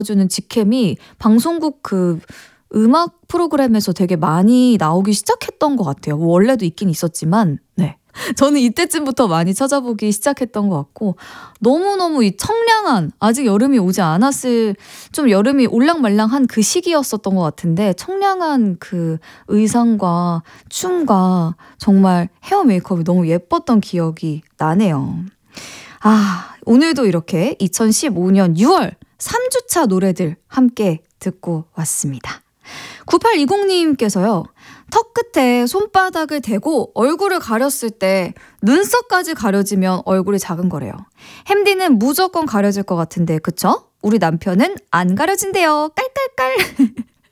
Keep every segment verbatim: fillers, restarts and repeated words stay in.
주는 직캠이 방송국 그 음악 프로그램에서 되게 많이 나오기 시작했던 것 같아요. 원래도 있긴 있었지만 네. 저는 이때쯤부터 많이 찾아보기 시작했던 것 같고 너무너무 이 청량한 아직 여름이 오지 않았을 좀 여름이 올랑말랑한 그 시기였었던 것 같은데 청량한 그 의상과 춤과 정말 헤어 메이크업이 너무 예뻤던 기억이 나네요. 아, 오늘도 이렇게 이천십오 년 유월 삼 주차 노래들 함께 듣고 왔습니다. 구팔이공 님께서요. 턱 끝에 손바닥을 대고 얼굴을 가렸을 때 눈썹까지 가려지면 얼굴이 작은 거래요. 햄디는 무조건 가려질 것 같은데 그쵸? 우리 남편은 안 가려진대요. 깔깔깔.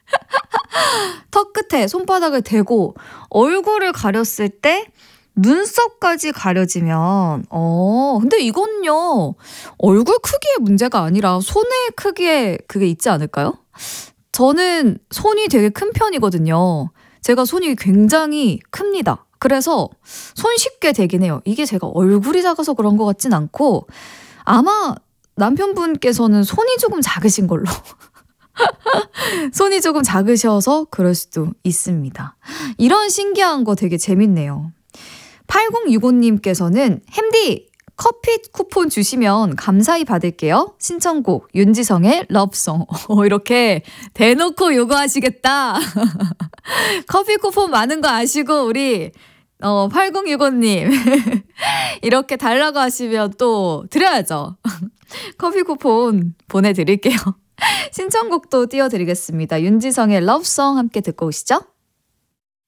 턱 끝에 손바닥을 대고 얼굴을 가렸을 때 눈썹까지 가려지면 어 근데 이건요 얼굴 크기의 문제가 아니라 손의 크기에 그게 있지 않을까요? 저는 손이 되게 큰 편이거든요. 제가 손이 굉장히 큽니다. 그래서 손쉽게 되긴 해요. 이게 제가 얼굴이 작아서 그런 것 같진 않고 아마 남편분께서는 손이 조금 작으신 걸로 손이 조금 작으셔서 그럴 수도 있습니다. 이런 신기한 거 되게 재밌네요. 팔공육오 님께서는 햄디 커피 쿠폰 주시면 감사히 받을게요. 신청곡 윤지성의 러브송. 어, 이렇게 대놓고 요구하시겠다. 커피 쿠폰 많은 거 아시고 우리 어, 팔공육오 님 이렇게 달라고 하시면 또 드려야죠. 커피 쿠폰 보내드릴게요. 신청곡도 띄워드리겠습니다. 윤지성의 러브송 함께 듣고 오시죠.